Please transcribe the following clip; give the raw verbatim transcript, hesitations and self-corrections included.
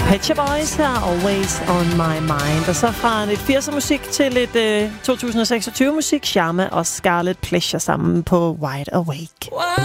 Pet Shop Boys her, Always on My Mind. Og så fra lidt firser musik til lidt øh, to tusind seksogtyve musik, Sharma og Scarlet Pleasure sammen på Wide Awake.